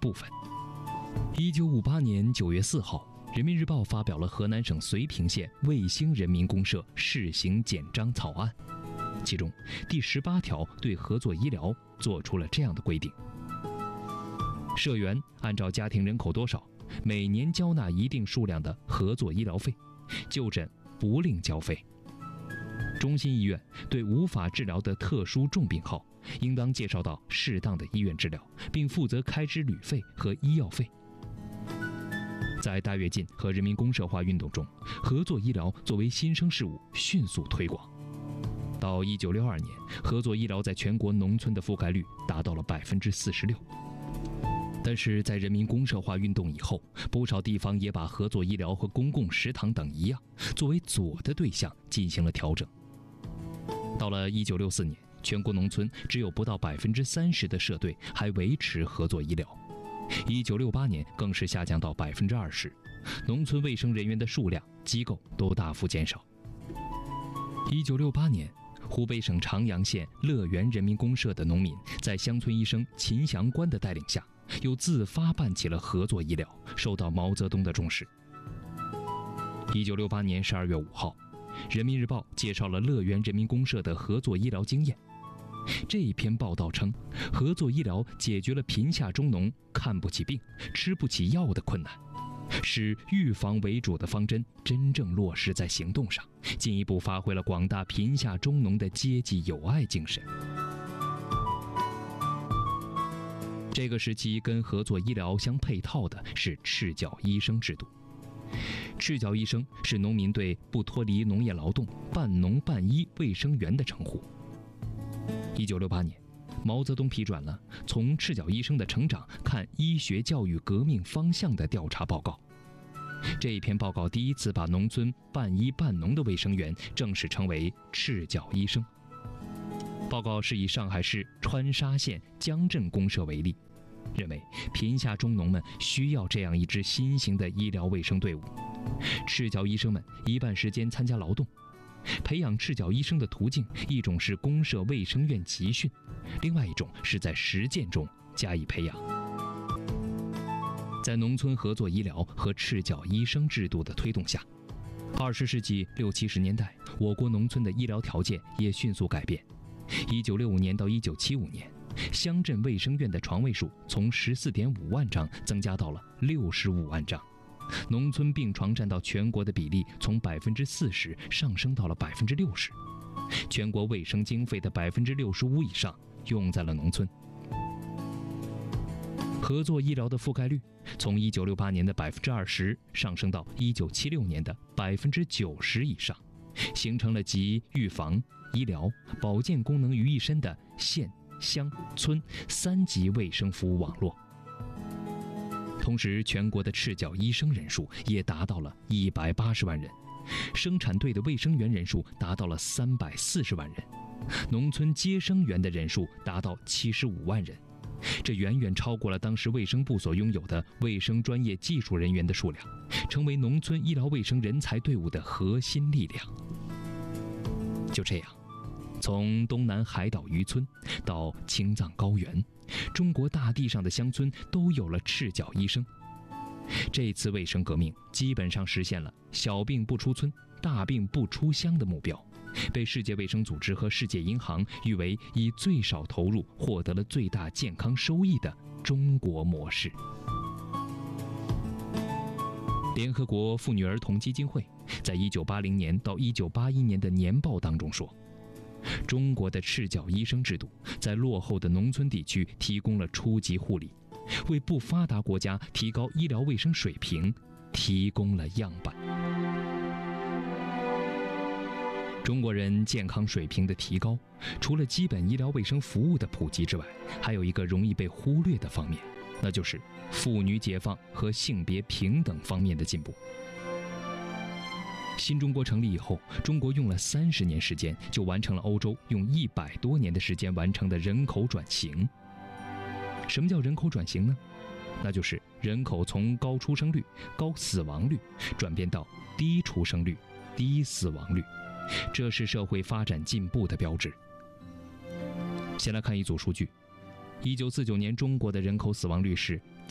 部分。1958年9月4号，人民日报发表了河南省遂平县卫星人民公社试行简章草案，其中第18条对合作医疗做出了这样的规定：社员按照家庭人口多少，每年交纳一定数量的合作医疗费，就诊不另交费。中心医院对无法治疗的特殊重病号，应当介绍到适当的医院治疗，并负责开支旅费和医药费。在大跃进和人民公社化运动中，合作医疗作为新生事物迅速推广。到1962年，合作医疗在全国农村的覆盖率达到了46%。但是在人民公社化运动以后，不少地方也把合作医疗和公共食堂等一样，作为左的对象进行了调整。到了1964年，全国农村只有不到30%的社队还维持合作医疗，1968年更是下降到20%，农村卫生人员的数量、机构都大幅减少。1968年，湖北省长阳县乐源人民公社的农民在乡村医生秦祥官的带领下，又自发办起了合作医疗，受到毛泽东的重视。1968年12月5号，人民日报介绍了乐源人民公社的合作医疗经验。这一篇报道称，合作医疗解决了贫下中农看不起病、吃不起药的困难，使预防为主的方针真正落实在行动上，进一步发挥了广大贫下中农的阶级友爱精神。这个时期跟合作医疗相配套的是赤脚医生制度。赤脚医生是农民对不脱离农业劳动、半农半医卫生员的称呼。1968年，毛泽东批转了《从赤脚医生的成长看医学教育革命方向》的调查报告。这一篇报告第一次把农村半医半农的卫生员正式称为赤脚医生。报告是以上海市川沙县江镇公社为例，认为贫下中农们需要这样一支新型的医疗卫生队伍。赤脚医生们一半时间参加劳动，培养赤脚医生的途径，一种是公社卫生院集训，另外一种是在实践中加以培养。在农村合作医疗和赤脚医生制度的推动下，20世纪60、70年代，我国农村的医疗条件也迅速改变。1965年到1975年，乡镇卫生院的床位数从14.5万张增加到了65万张，农村病床占到全国的比例从40%上升到了60%，全国卫生经费的65%以上用在了农村。合作医疗的覆盖率从1968年的20%上升到1976年的90%以上，形成了集预防、医疗、保健功能于一身的县、乡、村3级卫生服务网络。同时，全国的赤脚医生人数也达到了180万人，生产队的卫生员人数达到了340万人，农村接生员的人数达到75万人，这远远超过了当时卫生部所拥有的卫生专业技术人员的数量，成为农村医疗卫生人才队伍的核心力量。就这样，从东南海岛渔村到青藏高原，中国大地上的乡村都有了赤脚医生。这次卫生革命基本上实现了小病不出村、大病不出乡的目标，被世界卫生组织和世界银行誉为以最少投入获得了最大健康收益的中国模式。联合国妇女儿童基金会在1980年到1981年的年报当中说，中国的赤脚医生制度在落后的农村地区提供了初级护理，为不发达国家提高医疗卫生水平提供了样板。中国人健康水平的提高，除了基本医疗卫生服务的普及之外，还有一个容易被忽略的方面，那就是妇女解放和性别平等方面的进步。新中国成立以后，中国用了30年时间就完成了欧洲用100多年的时间完成的人口转型。什么叫人口转型呢？那就是人口从高出生率、高死亡率转变到低出生率、低死亡率，这是社会发展进步的标志。先来看一组数据：1949年中国的人口死亡率是